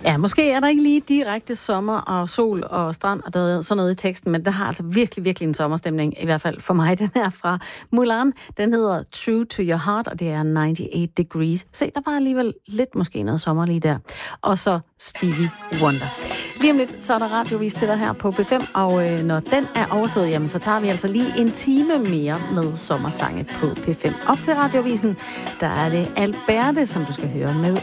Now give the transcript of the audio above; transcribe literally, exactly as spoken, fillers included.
Ja, måske er der ikke lige direkte sommer og sol og strand og der, sådan noget i teksten, men der har altså virkelig, virkelig en sommerstemning, i hvert fald for mig. Den er fra Mulan. Den hedder True to Your Heart, og det er otteoghalvfems degrees. Se, der var alligevel lidt måske noget sommer lige der. Og så Stevie Wonder. Lige om lidt, så er der radiovis til dig her på B fem, og øh, når den er overstået, jamen, så tager vi altså lige en time mere med sommersange på P fem. Op til radiovisen, der er det Alberte, som du skal høre med